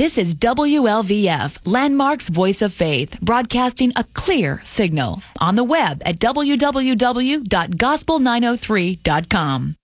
This is WLVF, Landmark's Voice of Faith, broadcasting a clear signal. On the web at www.gospel903.com.